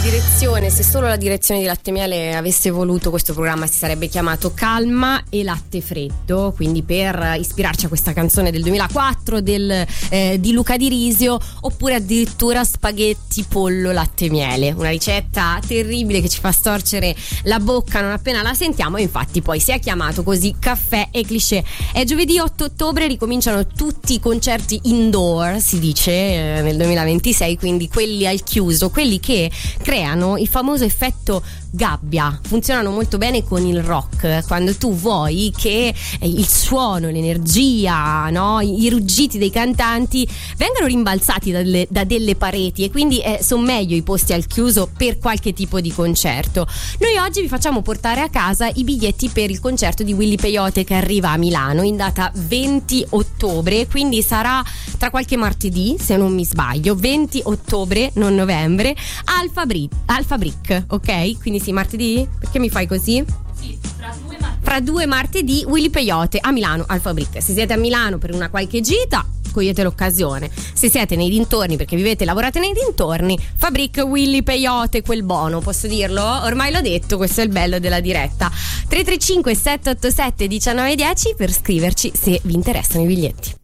direzione, se solo la direzione di Latte Miele avesse voluto, questo programma si sarebbe chiamato Calma e Latte Freddo, quindi per ispirarci a questa canzone del 2004 di Luca Di Risio, oppure addirittura spaghetti pollo latte miele, una ricetta terribile che ci fa storcere la bocca non appena la sentiamo, e infatti poi si è chiamato così Caffè e Cliché. È giovedì 8 ottobre, ricominciano tutti i concerti indoor, si dice, nel 2026, quindi quelli al chiuso, quelli che creano il famoso effetto gabbia, funzionano molto bene con il rock, quando tu vuoi che il suono, l'energia, no? I ruggiti dei cantanti vengano rimbalzati da delle pareti, e quindi sono meglio i posti al chiuso per qualche tipo di concerto. Noi oggi vi facciamo portare a casa i biglietti per il concerto di Willy Peyote, che arriva a Milano in data 20 ottobre, quindi sarà tra qualche martedì, se non mi sbaglio, 20 ottobre, non novembre, Alfa Brick, ok? Quindi sì, martedì? Perché mi fai così? Sì, fra due martedì Willy Peyote a Milano, Alfa Brick. Se siete a Milano per una qualche gita, cogliete l'occasione. Se siete nei dintorni perché vivete e lavorate nei dintorni, Fabric Willy Peyote, quel bono, posso dirlo? Ormai l'ho detto, questo è il bello della diretta. 335 787 1910 per scriverci se vi interessano i biglietti.